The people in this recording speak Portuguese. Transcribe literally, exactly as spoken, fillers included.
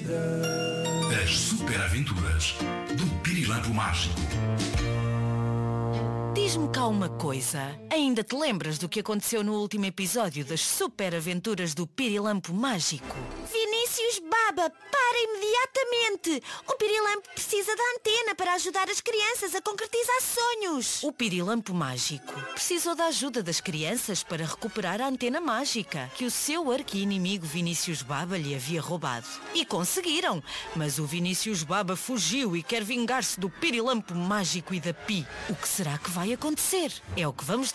As super aventuras do Pirilampo Mágico. Diz-me cá uma coisa. Ainda te lembras do que aconteceu no último episódio das super aventuras do Pirilampo Mágico? Vinícius Baba, para imediatamente! O Pirilampo precisa da antena para ajudar as crianças a concretizar sonhos. O Pirilampo Mágico precisou da ajuda das crianças para recuperar a antena mágica que o seu arqui-inimigo Vinícius Baba lhe havia roubado. E conseguiram! Mas o Vinícius Baba fugiu e quer vingar-se do Pirilampo Mágico e da Pi. O que será que vai acontecer? É o que vamos